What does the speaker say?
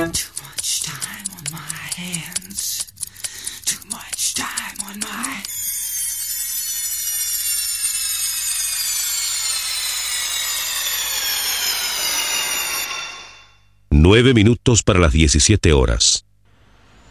Too much time on my hands. Too much time on my... 9 minutos para las 17 horas.